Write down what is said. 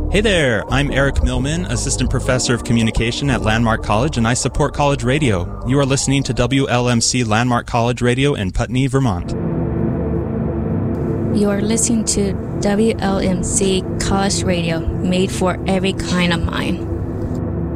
Hey there, I'm Eric Millman, Assistant Professor of Communication at Landmark College, and I support college radio. You are listening to WLMC Landmark College Radio in Putney, Vermont. You are listening to WLMC College Radio, made for every kind of mind.